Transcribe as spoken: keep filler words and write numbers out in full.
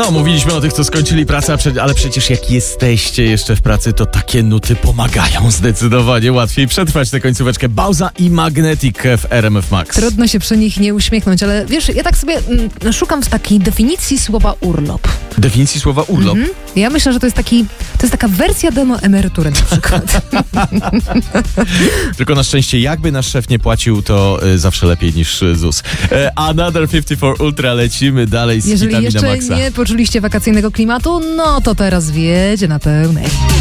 No, mówiliśmy o tych, co skończyli pracę, ale przecież jak jesteście jeszcze w pracy, to takie nuty pomagają zdecydowanie łatwiej przetrwać tę końcóweczkę. Bauza i Magnetic w R M F Max. Trudno się przy nich nie uśmiechnąć, ale wiesz, ja tak sobie mm, szukam w takiej definicji słowa urlop. Definicji słowa urlop? Mhm. Ja myślę, że to jest taki, to jest taka wersja demo emerytury na przykład. Tylko na szczęście, jakby nasz szef nie płacił, to y, zawsze lepiej niż y, ZUS. E, Another pięćdziesiąt cztery Ultra, lecimy dalej z Jeżeli hitami jeszcze na maksa. nie poczuliście wakacyjnego klimatu, no to teraz wiedzie na pełnej.